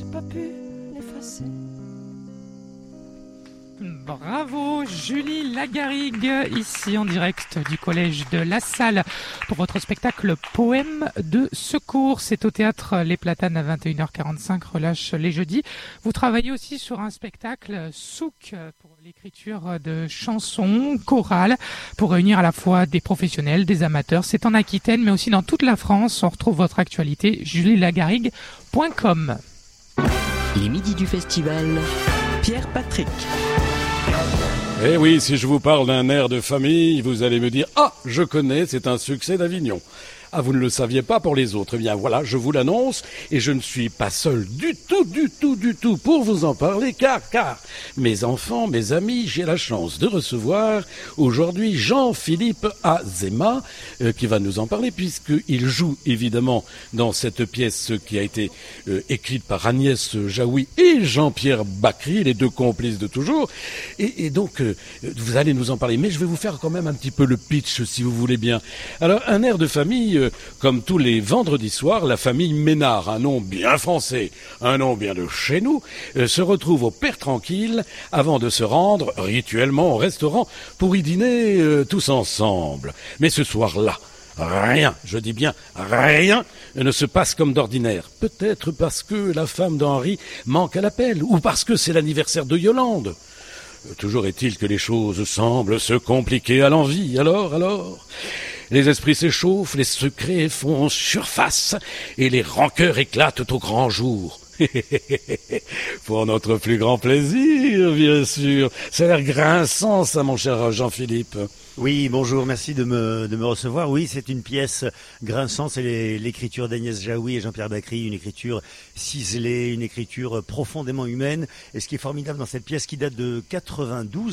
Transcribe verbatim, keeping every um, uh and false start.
pas pu l'effacer. Bravo Julie Lagarrigue, ici en direct du collège de La Salle pour votre spectacle Poème de secours. C'est au théâtre Les Platanes à vingt et une heures quarante-cinq, relâche les jeudis. Vous travaillez aussi sur un spectacle Souk pour l'écriture de chansons chorales pour réunir à la fois des professionnels, des amateurs. C'est en Aquitaine mais aussi dans toute la France. On retrouve votre actualité julie lagarrigue point com. Les midis du festival, Pierre Patrick. Eh oui, si je vous parle d'un air de famille, vous allez me dire « Ah, je connais, c'est un succès d'Avignon ». Ah, vous ne le saviez pas pour les autres. Eh bien voilà, je vous l'annonce, et je ne suis pas seul du tout, du tout, du tout pour vous en parler, car, car, mes enfants, mes amis, j'ai la chance de recevoir aujourd'hui Jean-Philippe Azéma, euh, qui va nous en parler, puisqu'il joue évidemment dans cette pièce qui a été euh, écrite par Agnès Jaoui et Jean-Pierre Bacry, les deux complices de toujours, et, et donc euh, vous allez nous en parler, mais je vais vous faire quand même un petit peu le pitch, si vous voulez bien. Alors, un air de famille, comme tous les vendredis soirs, la famille Ménard, un nom bien français, un nom bien de chez nous, euh, se retrouve au Père Tranquille avant de se rendre rituellement au restaurant pour y dîner euh, tous ensemble. Mais ce soir-là, rien, je dis bien rien, ne se passe comme d'ordinaire. Peut-être parce que la femme d'Henri manque à l'appel, ou parce que c'est l'anniversaire de Yolande. Toujours est-il que les choses semblent se compliquer à l'envi. Alors, alors les esprits s'échauffent, les secrets font surface, et les rancœurs éclatent au grand jour. Pour notre plus grand plaisir, bien sûr. Ça a l'air grinçant, ça, mon cher Jean-Philippe. Oui, bonjour, merci de me, de me recevoir. Oui, c'est une pièce grinçante, c'est les, l'écriture d'Agnès Jaoui et Jean-Pierre Bacry, une écriture ciselée, une écriture profondément humaine. Et ce qui est formidable dans cette pièce qui date de quatre-vingt-douze,